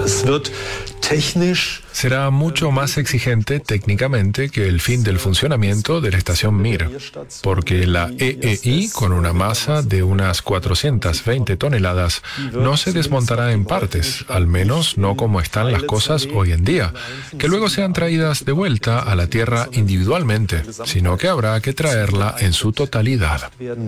Será mucho más exigente técnicamente que el fin del funcionamiento de la estación Mir, porque la EEI, con una masa de unas 420 toneladas, no se desmontará en partes, al menos no como están las cosas hoy en día, que luego sean traídas de vuelta a la Tierra individualmente, sino que habrá que traerla en su totalidad.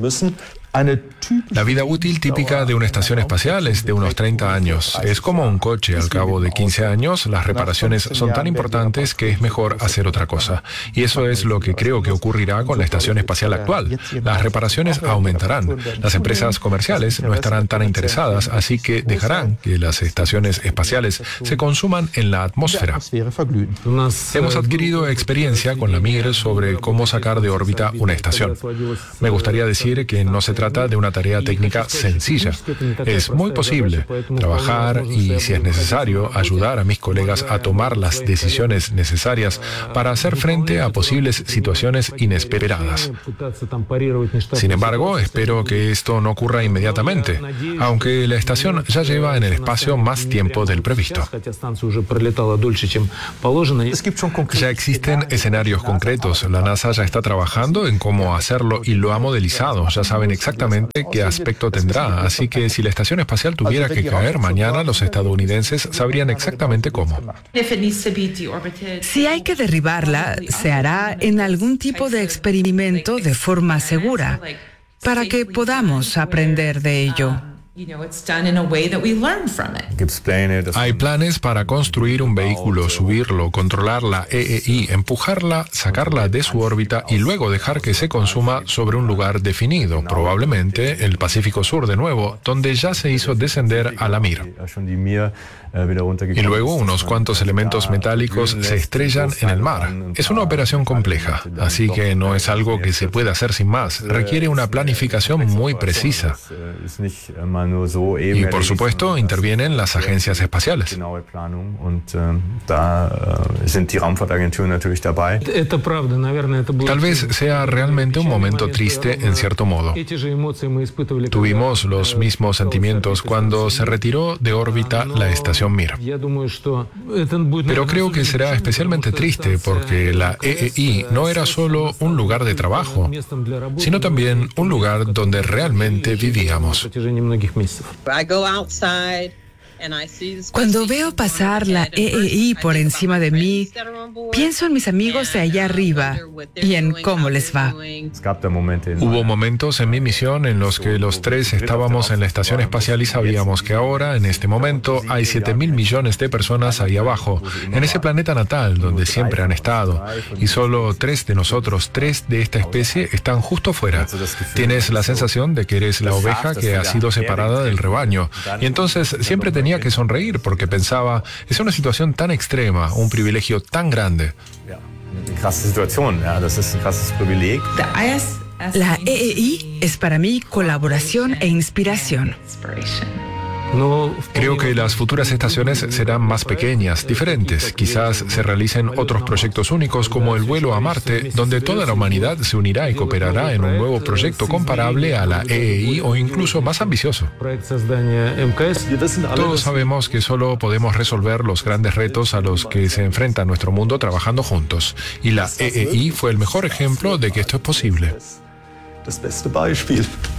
La vida útil típica de una estación espacial es de unos 30 años. Es como un coche. Al cabo de 15 años, las reparaciones son tan importantes que es mejor hacer otra cosa. Y eso es lo que creo que ocurrirá con la estación espacial actual. Las reparaciones aumentarán. Las empresas comerciales no estarán tan interesadas, así que dejarán que las estaciones espaciales se consuman en la atmósfera. Hemos adquirido experiencia con la Mir sobre cómo sacar de órbita una estación. Me gustaría decir que no se trata de una tarea técnica sencilla. Es muy posible trabajar y, si es necesario, ayudar a mis colegas a tomar las decisiones necesarias para hacer frente a posibles situaciones inesperadas. Sin embargo, espero que esto no ocurra inmediatamente, aunque la estación ya lleva en el espacio más tiempo del previsto. Ya existen escenarios concretos. La NASA ya está trabajando en cómo hacerlo y lo ha modelizado. Ya saben exactamente qué aspecto tendrá, así que si la estación espacial tuviera que caer mañana, los estadounidenses sabrían exactamente cómo. Si hay que derribarla, se hará en algún tipo de experimento de forma segura, para que podamos aprender de ello. Hay planes para construir un vehículo, subirlo, controlar la EEI, empujarla, sacarla de su órbita y luego dejar que se consuma sobre un lugar definido, probablemente el Pacífico Sur de nuevo, donde ya se hizo descender a la Mir. Y luego unos cuantos elementos metálicos se estrellan en el mar. Es una operación compleja, así que no es algo que se pueda hacer sin más. Requiere una planificación muy precisa. Y por supuesto, intervienen las agencias espaciales. Tal vez sea realmente un momento triste en cierto modo. Tuvimos los mismos sentimientos cuando se retiró de órbita la estación Mir. Pero creo que será especialmente triste porque la EEI no era solo un lugar de trabajo, sino también un lugar donde realmente vivíamos. Cuando veo pasar la EEI por encima de mí, pienso en mis amigos de allá arriba y en cómo les va. Hubo momentos en mi misión en los que los tres estábamos en la estación espacial y sabíamos que ahora, en este momento, hay 7.000 millones de personas ahí abajo, en ese planeta natal donde siempre han estado, y solo 3 de nosotros, 3 de esta especie, están justo fuera. Tienes la sensación de que eres la oveja que ha sido separada del rebaño, y entonces siempre tenía que sonreír porque pensaba, es una situación tan extrema, un privilegio tan grande. La EEI es para mí colaboración e inspiración. Creo que las futuras estaciones serán más pequeñas, diferentes. Quizás se realicen otros proyectos únicos como el vuelo a Marte, donde toda la humanidad se unirá y cooperará en un nuevo proyecto comparable a la EEI o incluso más ambicioso. Todos sabemos que solo podemos resolver los grandes retos a los que se enfrenta nuestro mundo trabajando juntos. Y la EEI fue el mejor ejemplo de que esto es posible. Das beste Beispiel.